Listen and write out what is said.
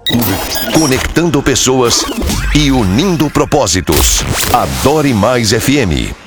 Conectando pessoas e unindo propósitos. Adore Mais FM.